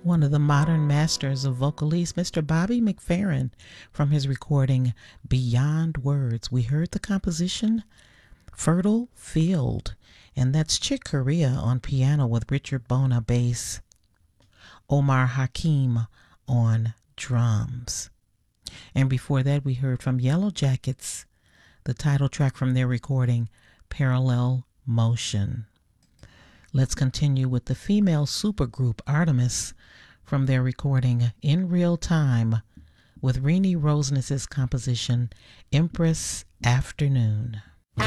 one of the modern masters of vocalese, Mr. Bobby McFerrin, from his recording Beyond Words. We heard the composition Fertile Field, and that's Chick Corea on piano with Richard Bona bass, Omar Hakim on drums. And before that, we heard from Yellow Jackets, the title track from their recording Parallel Motion. Let's continue with the female supergroup Artemis from their recording In Real Time with Renee Roseness's composition Empress Afternoon.